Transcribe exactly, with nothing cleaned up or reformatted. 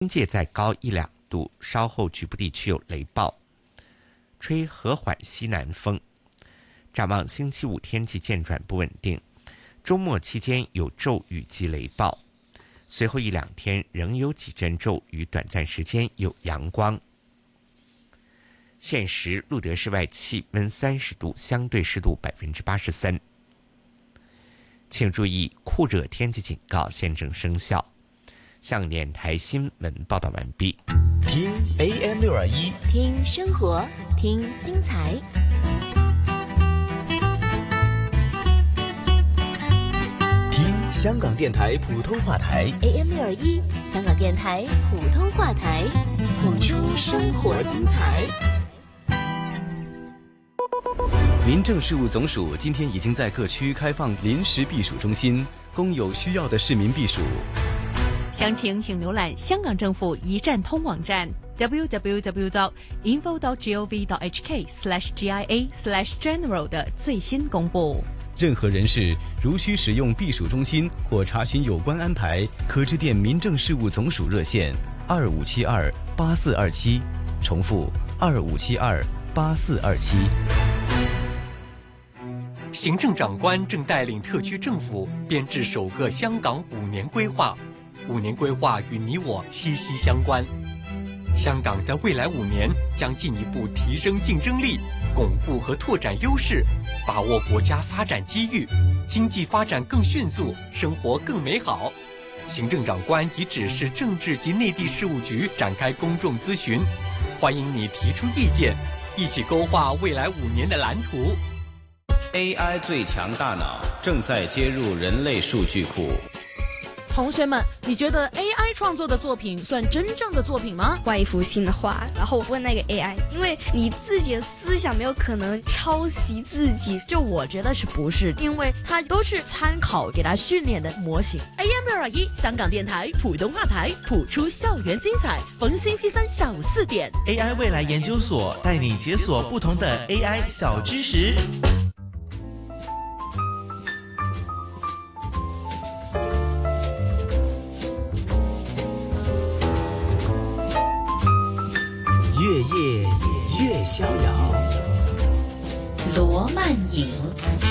界再高一两度，稍后局部地区有雷暴，吹和缓西南风。展望星期五天气渐转不稳定，周末期间有骤雨及雷暴，随后一两天仍有几阵骤雨，短暂时间有阳光。现时路德室外气温三十度，相对湿度百分之八十三。请注意，酷热天气警告现正生效。香港电台新闻报道完毕。 听 A M 六二一， 听生活，听精彩。 听香港电台普通话台 A M 六二一，香港电台普通话台，谱出生活精彩。 民政事务总署今天已经在各区开放临时避暑中心，供有需要的市民避暑。 详情请浏览香港政府一站通网站 double-u double-u double-u dot info dot gov dot h k slash g i a slash general 的最新公布。 任何人士如需使用避暑中心或查询有关安排，可致电民政事务总署热线二五七二八四二七，重复二五七二八四二七。 行政长官正带领特区政府编制首个香港五年规划，五年规划与你我息息相关。香港在未来五年将进一步提升竞争力，巩固和拓展优势，把握国家发展机遇，经济发展更迅速，生活更美好。行政长官已指示政治及内地事务局展开公众咨询，欢迎你提出意见，一起勾画未来五年的蓝图。 A I 最强大脑正在接入人类数据库。 同学们，你觉得 A I 创作的作品算真正的作品吗？ 画一幅新的画，然后问那个 A I， 因为你自己的思想没有可能抄袭自己。 就我觉得是不是？因为它都是参考给它训练的模型。A M 六二一，香港电台普通话台，谱出校园精彩。逢星期三下午四点 ，A I 未来研究所带你解锁不同的 A I 小知识。 越夜越逍遥， 罗曼影。